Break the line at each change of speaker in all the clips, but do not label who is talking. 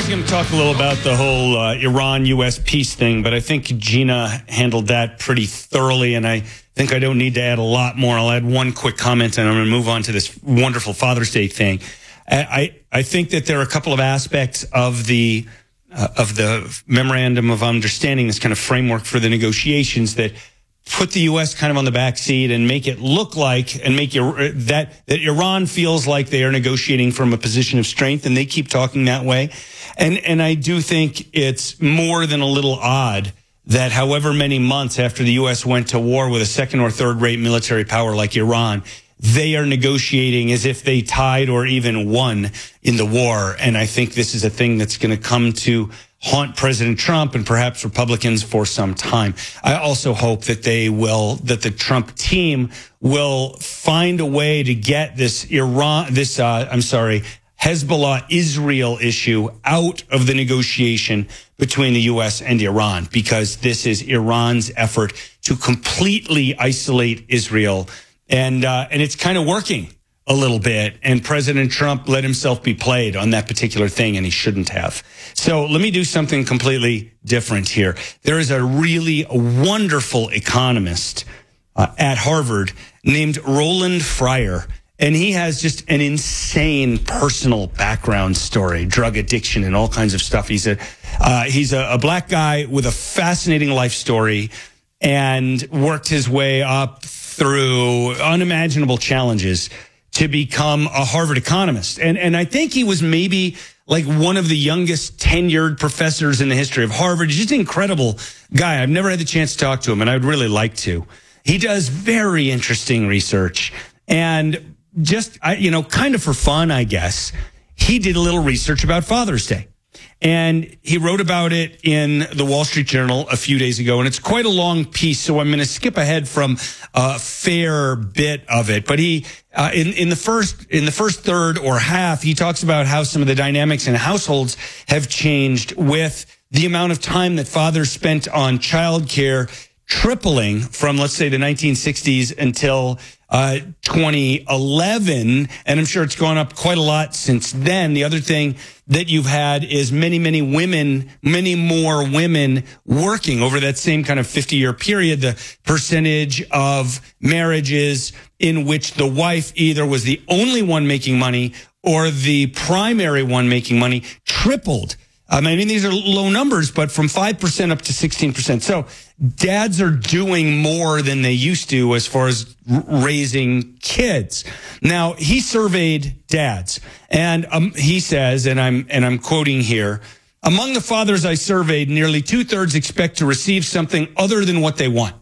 going to talk a little about the whole Iran-U.S. peace thing, but I think Gina handled that pretty thoroughly, and I think I don't need to add a lot more. I'll add one quick comment, and I'm going to move on to this wonderful Father's Day thing. I think that there are a couple of aspects of the memorandum of understanding, this kind of framework for the negotiations, that put the U.S. kind of on the back seat and make it look like and make that Iran feels like they are negotiating from a position of strength, and they keep talking that way. And I do think it's more than a little odd that however many months after the U.S. went to war with a second or third rate military power like Iran, they are negotiating as if they tied or even won in the war. And I think this is a thing that's going to come to haunt President Trump and perhaps Republicans for some time. I also hope that the Trump team will find a way to get this Hezbollah-Israel issue out of the negotiation between the U.S. and Iran, because this is Iran's effort to completely isolate Israel. And it's kind of working a little bit. And President Trump let himself be played on that particular thing, and he shouldn't have. So let me do something completely different here. There is a really wonderful economist at Harvard named Roland Fryer, and he has just an insane personal background story, drug addiction and all kinds of stuff. He's a black guy with a fascinating life story and worked his way up through unimaginable challenges to become a Harvard economist. And I think he was maybe like one of the youngest tenured professors in the history of Harvard. He's just an incredible guy. I've never had the chance to talk to him, and I'd really like to. He does very interesting research. And just, kind of for fun, I guess, he did a little research about Father's Day. And he wrote about it in the Wall Street Journal a few days ago, and it's quite a long piece, so I'm going to skip ahead from a fair bit of it. But he, in the first third or half, he talks about how some of the dynamics in households have changed with the amount of time that fathers spent on childcare tripling from, let's say, the 1960s until 2011, and I'm sure it's gone up quite a lot since then. The other thing that you've had is many more women working over that same kind of 50-year period. The percentage of marriages in which the wife either was the only one making money or the primary one making money tripled. I mean, these are low numbers, but from 5% up to 16%. So dads are doing more than they used to as far as raising kids. Now, he surveyed dads, and he says, and I'm quoting here, among the fathers I surveyed, nearly 2/3 expect to receive something other than what they want.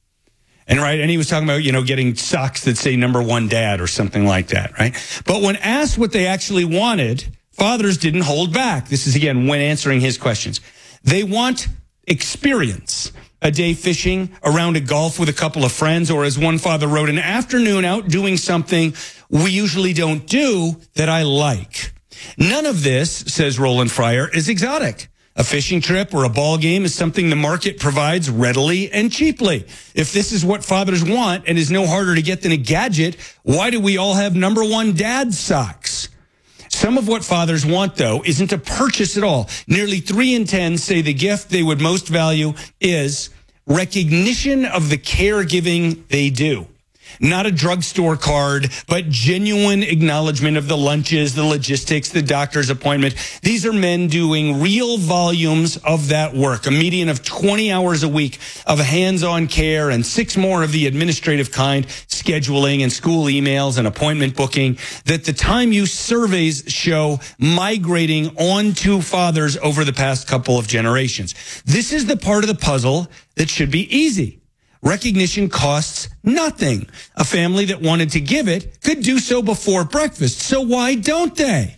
And he was talking about, getting socks that say number one dad or something like that, right? But when asked what they actually wanted, fathers didn't hold back. This is, again, when answering his questions. They want experience. A day fishing, a round of golf with a couple of friends, or as one father wrote, an afternoon out doing something we usually don't do that I like. None of this, says Roland Fryer, is exotic. A fishing trip or a ball game is something the market provides readily and cheaply. If this is what fathers want and is no harder to get than a gadget, why do we all have number one dad socks? Some of what fathers want, though, isn't a purchase at all. Nearly 3 in 10 say the gift they would most value is recognition of the caregiving they do. Not a drugstore card, but genuine acknowledgement of the lunches, the logistics, the doctor's appointment. These are men doing real volumes of that work, a median of 20 hours a week of hands-on care and 6 more of the administrative kind, scheduling and school emails and appointment booking, that the time use surveys show migrating onto fathers over the past couple of generations. This is the part of the puzzle that should be easy. Recognition costs nothing. A family that wanted to give it could do so before breakfast. So why don't they?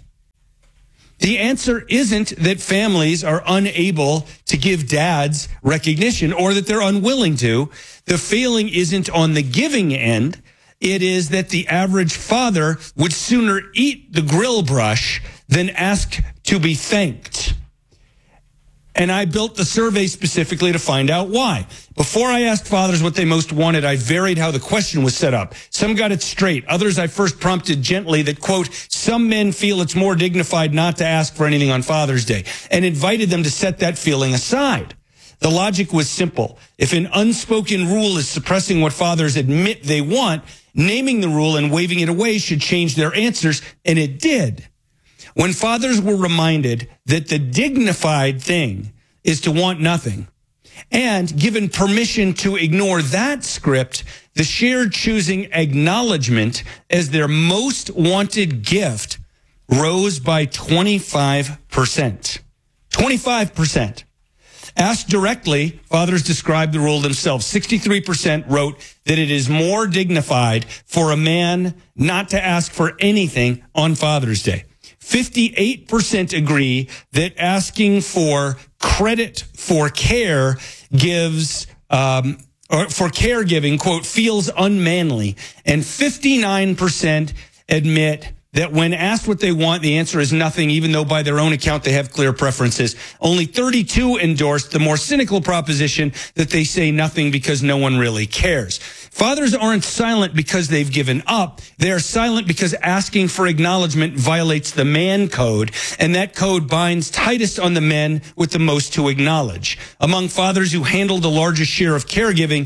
The answer isn't that families are unable to give dads recognition or that they're unwilling to. The failing isn't on the giving end. It is that the average father would sooner eat the grill brush than ask to be thanked. And I built the survey specifically to find out why. Before I asked fathers what they most wanted, I varied how the question was set up. Some got it straight. Others I first prompted gently that, quote, some men feel it's more dignified not to ask for anything on Father's Day, and invited them to set that feeling aside. The logic was simple. If an unspoken rule is suppressing what fathers admit they want, naming the rule and waving it away should change their answers, and it did. When fathers were reminded that the dignified thing is to want nothing, and given permission to ignore that script, the shared choosing acknowledgement as their most wanted gift rose by 25%. 25%. Asked directly, fathers described the rule themselves. 63% wrote that it is more dignified for a man not to ask for anything on Father's Day. 58% agree that asking for credit for care gives, or for caregiving, quote, feels unmanly. And 59% admit that when asked what they want, the answer is nothing, even though by their own account they have clear preferences. Only 32 endorsed the more cynical proposition that they say nothing because no one really cares. Fathers aren't silent because they've given up. They are silent because asking for acknowledgement violates the man code, and that code binds tightest on the men with the most to acknowledge. Among fathers who handle the largest share of caregiving,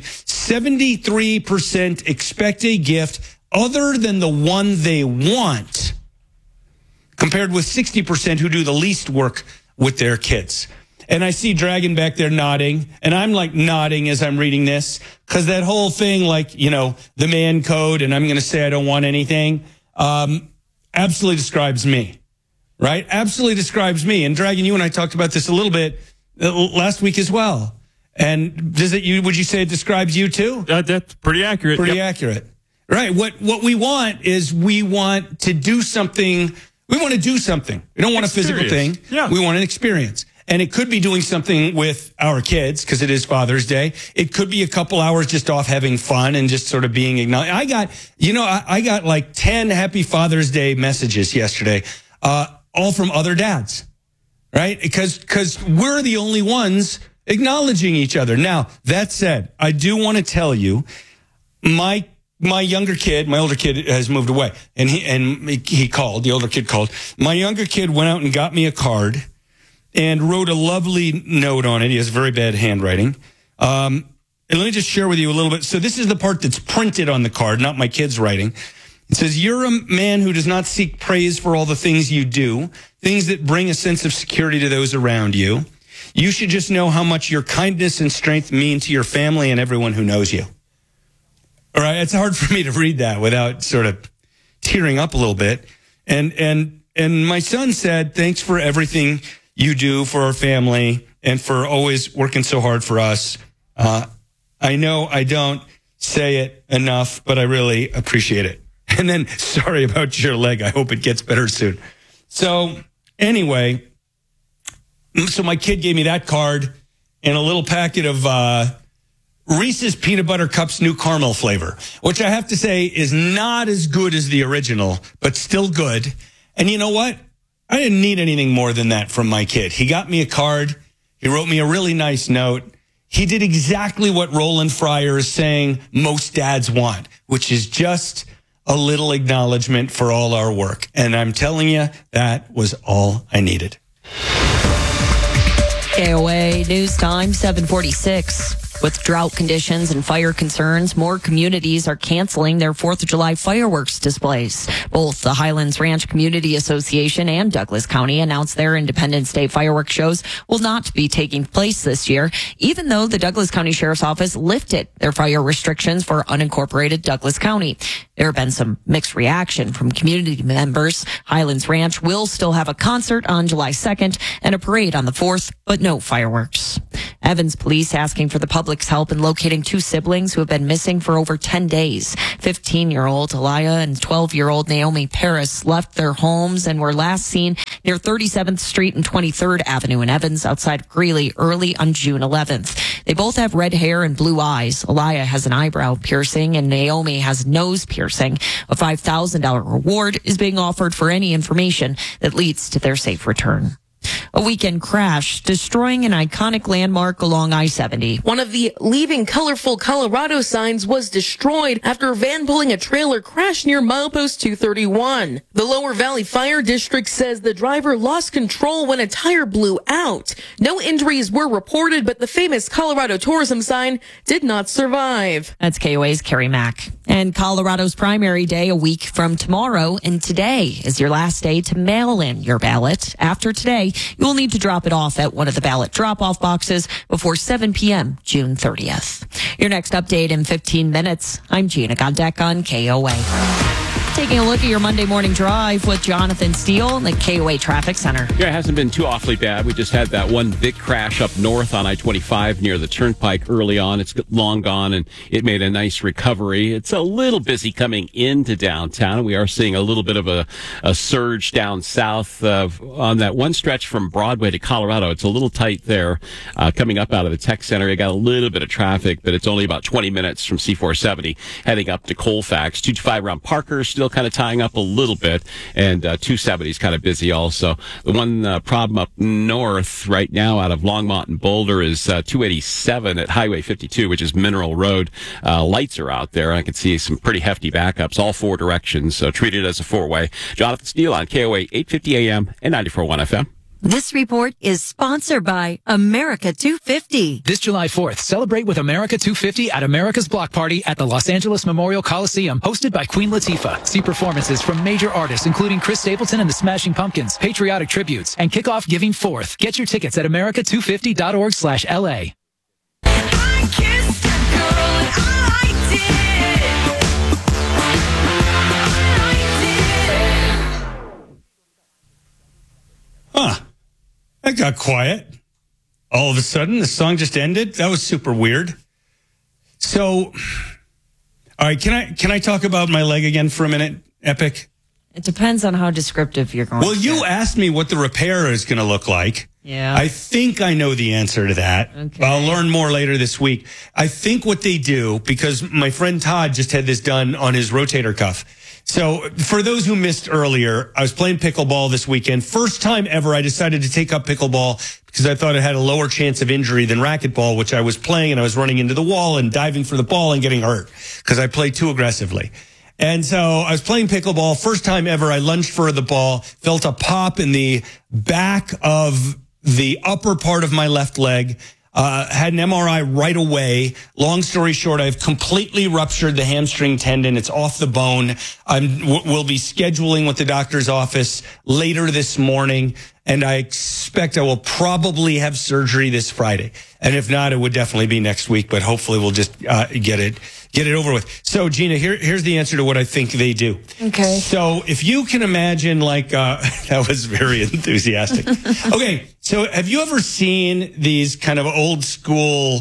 73% expect a gift other than the one they want, compared with 60% who do the least work with their kids. And I see Dragon back there nodding, and I'm like nodding as I'm reading this, because that whole thing, like, you know, the man code, and I'm going to say I don't want anything, absolutely describes me, right? Absolutely describes me. And Dragon, you and I talked about this a little bit last week as well. And would you say it describes you too?
That's pretty accurate.
Pretty accurate. Right. What we want is we want to do something. We want to do something. We don't want a physical thing.
Yeah.
We want an experience. And it could be doing something with our kids because it is Father's Day. It could be a couple hours just off having fun and just sort of being acknowledged. I got like 10 Happy Father's Day messages yesterday, all from other dads, right? Because we're the only ones acknowledging each other. Now, that said, I do want to tell you, my younger kid, my older kid has moved away, and he called, the older kid called. My younger kid went out and got me a card and wrote a lovely note on it. He has very bad handwriting. And let me just share with you a little bit. So this is the part that's printed on the card, not my kid's writing. It says, you're a man who does not seek praise for all the things you do, things that bring a sense of security to those around you. You should just know how much your kindness and strength mean to your family and everyone who knows you. All right, it's hard for me to read that without sort of tearing up a little bit. And my son said, thanks for everything you do for our family and for always working so hard for us. I know I don't say it enough, but I really appreciate it. And then, sorry about your leg. I hope it gets better soon. So anyway, so my kid gave me that card and a little packet of Reese's Peanut Butter Cups new caramel flavor, which I have to say is not as good as the original, but still good. And you know what? I didn't need anything more than that from my kid. He got me a card. He wrote me a really nice note. He did exactly what Roland Fryer is saying most dads want, which is just a little acknowledgement for all our work. And I'm telling you, that was all I needed.
KOA News Time, 746. With drought conditions and fire concerns, more communities are canceling their 4th of July fireworks displays. Both the Highlands Ranch Community Association and Douglas County announced their Independence Day fireworks shows will not be taking place this year, even though the Douglas County Sheriff's Office lifted their fire restrictions for unincorporated Douglas County. There have been some mixed reaction from community members. Highlands Ranch will still have a concert on July 2nd and a parade on the 4th, but no fireworks. Evans police asking for the public's help in locating two siblings who have been missing for over 10 days. 15-year-old Elia and 12-year-old Naomi Paris left their homes and were last seen near 37th Street and 23rd Avenue in Evans outside of Greeley early on June 11th. They both have red hair and blue eyes. Elia has an eyebrow piercing and Naomi has nose piercing. A $5,000 reward is being offered for any information that leads to their safe return. A weekend crash destroying an iconic landmark along I-70.
One of the Leaving Colorful Colorado signs was destroyed after a van pulling a trailer crashed near milepost 231. The Lower Valley Fire District says the driver lost control when a tire blew out. No injuries were reported, but the famous Colorado tourism sign did not survive.
That's KOA's Carrie Mack. And Colorado's primary day a week from tomorrow, and today is your last day to mail in your ballot. After today, you will need to drop it off at one of the ballot drop-off boxes before 7 p.m. June 30th. Your next update in 15 minutes. I'm Gina Gondek on KOA. Taking a look at your Monday morning drive with Jonathan Steele in the KOA Traffic Center.
Yeah, it hasn't been too awfully bad. We just had that one big crash up north on I-25 near the Turnpike early on. It's long gone, and it made a nice recovery. It's a little busy coming into downtown. We are seeing a little bit of a surge down south on that one stretch from Broadway to Colorado. It's a little tight there. Coming up out of the tech center, you got a little bit of traffic, but it's only about 20 minutes from C470 heading up to Colfax. 225 around Parker still kind of tying up a little bit, and 270 is kind of busy also. The one problem up north right now out of Longmont and Boulder is 287 at Highway 52, which is Mineral Road. Lights are out there. I can see some pretty hefty backups, all four directions, so treat it as a four-way. Jonathan Steele on KOA 850 AM and 94.1 FM.
This report is sponsored by America 250.
This July 4th, celebrate with America 250 at America's Block Party at the Los Angeles Memorial Coliseum, hosted by Queen Latifah. See performances from major artists, including Chris Stapleton and the Smashing Pumpkins, patriotic tributes, and kick off Giving Forth. Get your tickets at america250.org/LA.
I kissed a girl and I liked it.
Huh. That got quiet. All of a sudden, the song just ended. That was super weird. So, all right, can I talk about my leg again for a minute, Epic?
It depends on how descriptive you're going.
Well, you asked me what the repair is going to look like.
Yeah.
I think I know the answer to that.
Okay.
I'll learn more later this week. I think what they do, because my friend Todd just had this done on his rotator cuff. So for those who missed earlier, I was playing pickleball this weekend. First time ever I decided to take up pickleball because I thought it had a lower chance of injury than racquetball, which I was playing, and I was running into the wall and diving for the ball and getting hurt because I played too aggressively. And so I was playing pickleball. First time ever, I lunged for the ball, felt a pop in the back of the upper part of my left leg. Had an MRI right away. Long story short, I've completely ruptured the hamstring tendon. It's off the bone. We'll be scheduling with the doctor's office later this morning, and I expect I will probably have surgery this Friday. And if not, it would definitely be next week, but hopefully we'll just get it over with. So, Gina, here's the answer to what I think they do.
Okay.
So if you can imagine, like, that was very enthusiastic. Okay. So have you ever seen these kind of old school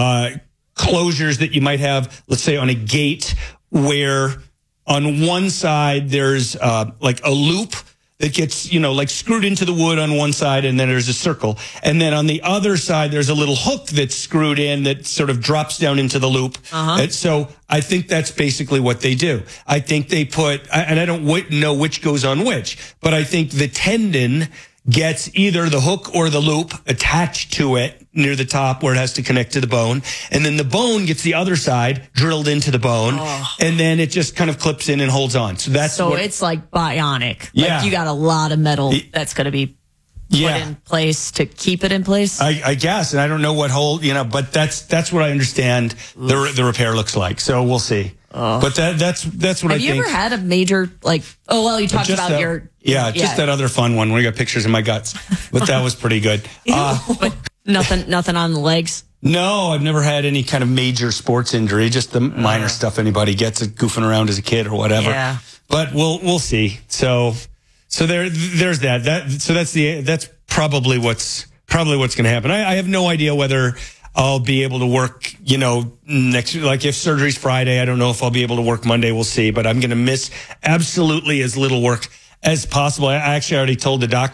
closures that you might have, let's say, on a gate where on one side there's like a loop that gets, like screwed into the wood on one side, and then there's a circle. And then on the other side, there's a little hook that's screwed in that sort of drops down into the loop. And so I think that's basically what they do. I think they put, and I don't know which goes on which, but I think the tendon gets either the hook or the loop attached to it near the top where it has to connect to the bone. And then the bone gets the other side drilled into the bone. And then it just kind of clips in and holds on. So
it's like bionic.
Yeah.
Like you got a lot of metal that's going to be put in place to keep it in place.
I guess. And I don't know what whole, but that's what I understand the repair looks like. So we'll see. But that's what I think.
Have you ever had a major, you talked about your...
just that other fun one where you got pictures of my guts. But that was pretty good.
But nothing on the legs?
No, I've never had any kind of major sports injury, just the minor stuff anybody gets goofing around as a kid or whatever.
Yeah.
But we'll see. So there's that. That's probably what's going to happen. I have no idea whether I'll be able to work, next, like if surgery's Friday, I don't know if I'll be able to work Monday. We'll see, but I'm going to miss absolutely as little work as possible. I actually already told the doctor